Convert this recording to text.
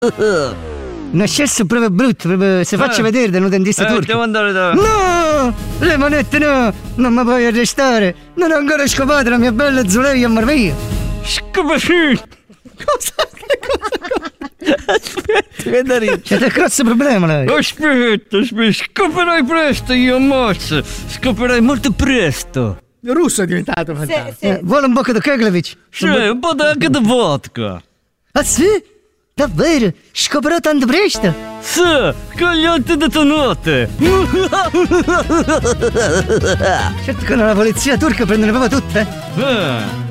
Un eccesso proprio brutto, proprio se faccio vedere da un dentista turco. Devo andare da... No! Le manette no! Non mi puoi arrestare! Non ho ancora scopato la mia bella Zuleia a Marvia! Scopasci! Cosa? Aspetta, che da ridere. C'è del grosso problema lei! Aspetta, scoperai presto io, ammazzo. Scoperai molto presto. Russo è diventato fantastico. Vuole un po' di Keglevic? Sì, un po' anche di vodka. Ah sì? Davvero? Scoprirò tanto presto? Sì, con gli occhi detonate. Certo che la polizia turca prendono proprio tutte.